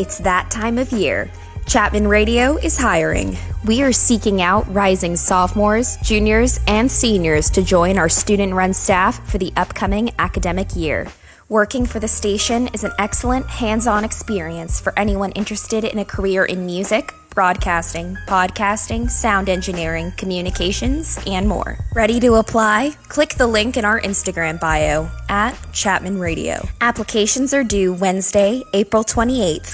It's that time of year. Chapman Radio is hiring. We are seeking out rising sophomores, juniors, and seniors to join our student-run staff for the upcoming academic year. Working for the station is an excellent hands-on experience for anyone interested in a career in music, broadcasting, podcasting, sound engineering, communications, and more. Ready to apply? Click the link in our Instagram bio at Chapman Radio. Applications are due Wednesday, April 28th.